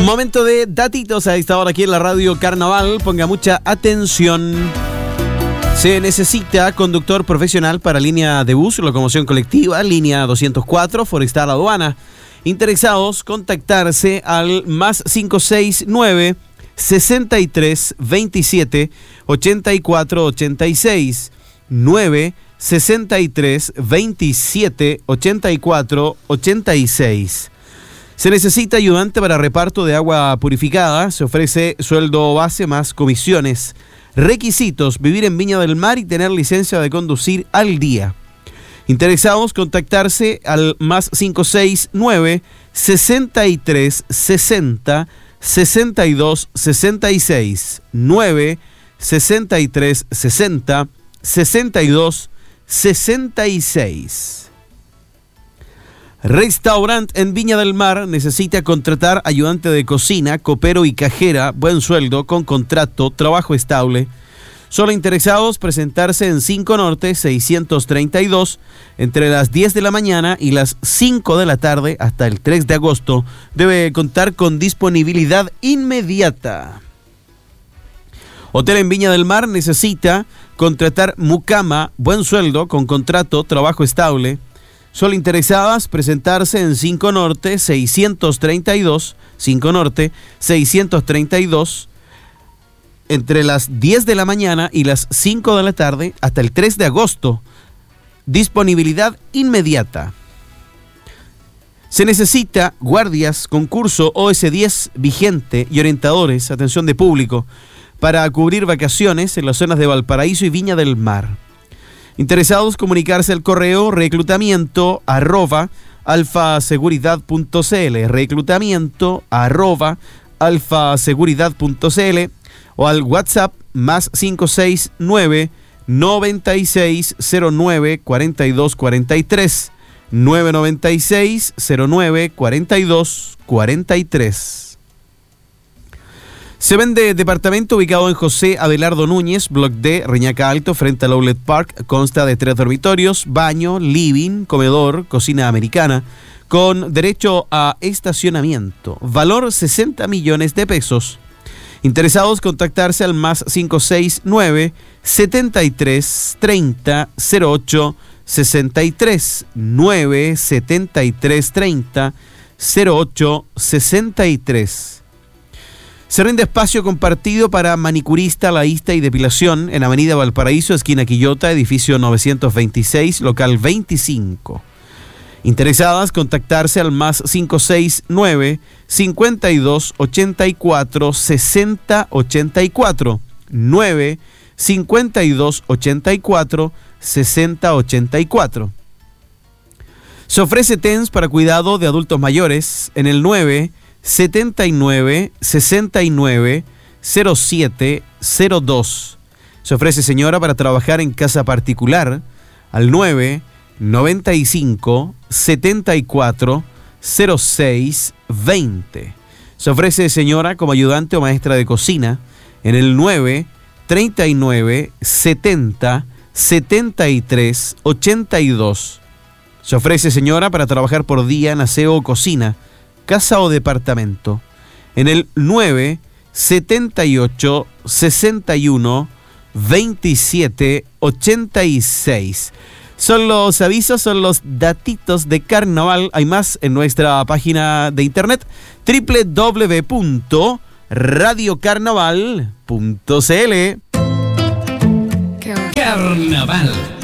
Momento de datitos a esta hora aquí en la radio Carnaval. Ponga mucha atención. Se necesita conductor profesional para línea de bus, locomoción colectiva, línea 204, Forestal Aduana. Interesados, contactarse al más 569 63 27 84 86 9 63 27 84 86. Se necesita ayudante para reparto de agua purificada. Se ofrece sueldo base más comisiones. Requisitos: vivir en Viña del Mar y tener licencia de conducir al día. Interesados, contactarse al más 569 63 60 62 66 9 63 60 62 66. Restaurant en Viña del Mar necesita contratar ayudante de cocina, copero y cajera, buen sueldo, con contrato, trabajo estable. Solo interesados, presentarse en 5 Norte 632 entre las 10 de la mañana y las 5 de la tarde hasta el 3 de agosto. Debe contar con disponibilidad inmediata. Hotel en Viña del Mar necesita contratar mucama, buen sueldo, con contrato, trabajo estable. Solo interesadas, presentarse en 5 Norte 632, 5 Norte 632, entre las 10 de la mañana y las 5 de la tarde hasta el 3 de agosto. Disponibilidad inmediata. Se necesita guardias, concurso OS10 vigente y orientadores, atención de público, para cubrir vacaciones en las zonas de Valparaíso y Viña del Mar. Interesados, comunicarse al correo reclutamiento@alfaseguridad.cl, reclutamiento@alfaseguridad.cl, o al WhatsApp más 569 9609 4243 996 09 4243. Se vende departamento ubicado en José Abelardo Núñez, Block D, Reñaca Alto, frente al Outlet Park. Consta de 3 dormitorios, baño, living, comedor, cocina americana, con derecho a estacionamiento. Valor 60 millones de pesos. Interesados, contactarse al más 569 73 30 08 63 9 73 30 08 63. Se rinde espacio compartido para manicurista, laísta y depilación en Avenida Valparaíso, esquina Quillota, edificio 926, local 25. Interesadas, contactarse al más 569 52 84 60 84 9 52 84 60 84. Se ofrece TENS para cuidado de adultos mayores en el 9 79 69 07 02. Se ofrece señora para trabajar en casa particular al 9 95 74 06 20. Se ofrece señora como ayudante o maestra de cocina en el 9 39 70 73 82. Se ofrece señora para trabajar por día en aseo o cocina, casa o departamento, en el 9 78 61 27 86. Son los avisos, son los datitos de carnaval. Hay más en nuestra página de internet www.radiocarnaval.cl. Carnaval.